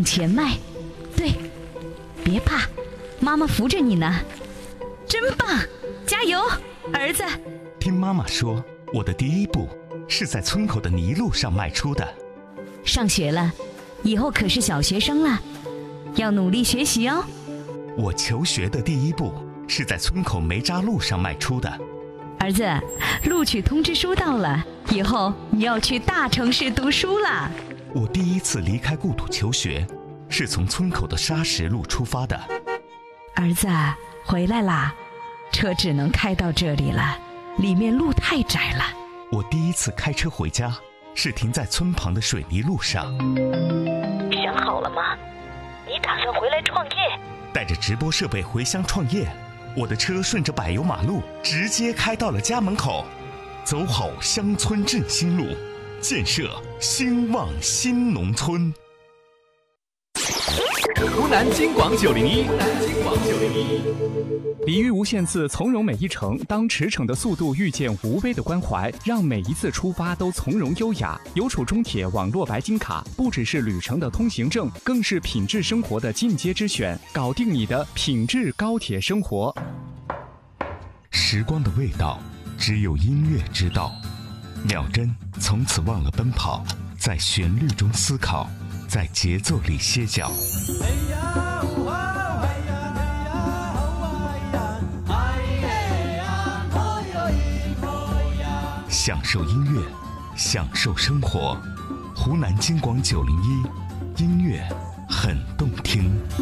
往前迈，对，别怕，妈妈扶着你呢，真棒，加油，儿子。 听妈妈说，我的第一步是在村口的泥路上迈出的。 上学了，以后可是小学生了，要努力学习哦。 我求学的第一步是在村口煤渣路上迈出的。 儿子，录取通知书到了，以后你要去大城市读书了。 我第一次离开故土求学，是从村口的沙石路出发的。 儿子，回来啦，车只能开到这里了，里面路太窄了。 我第一次开车回家，是停在村旁的水泥路上。 想好了吗？你打算回来创业？ 带着直播设备回乡创业，我的车顺着柏油马路直接开到了家门口。走好乡村振兴路，建设兴旺新农村。 湖南金广901， 礼遇无限次，从容每一程。当驰骋的速度遇见无微的关怀，让每一次出发都从容优雅。邮储中铁网络白金卡不只是旅程的通行证，更是品质生活的进阶之选，搞定你的品质高铁生活。 时光的味道，只有音乐知道。秒针从此忘了奔跑，在旋律中思考，在节奏里歇脚。享受音乐，享受生活。湖南金广901，音乐很动听。